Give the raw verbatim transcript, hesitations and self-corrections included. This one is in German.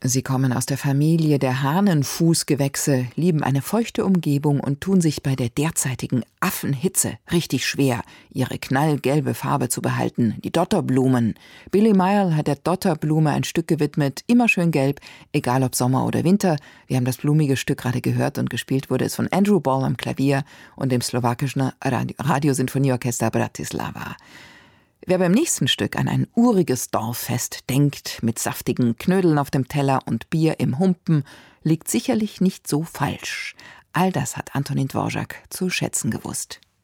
Sie kommen aus der Familie der Hahnenfußgewächse, lieben eine feuchte Umgebung und tun sich bei der derzeitigen Affenhitze richtig schwer, ihre knallgelbe Farbe zu behalten, die Dotterblumen. Billy Mayall hat der Dotterblume ein Stück gewidmet, immer schön gelb, egal ob Sommer oder Winter. Wir haben das blumige Stück gerade gehört und gespielt wurde es von Andrew Ball am Klavier und dem slowakischen Radio- Radiosinfonieorchester Bratislava. Wer beim nächsten Stück an ein uriges Dorffest denkt, mit saftigen Knödeln auf dem Teller und Bier im Humpen, liegt sicherlich nicht so falsch. All das hat Antonín Dvořák zu schätzen gewusst.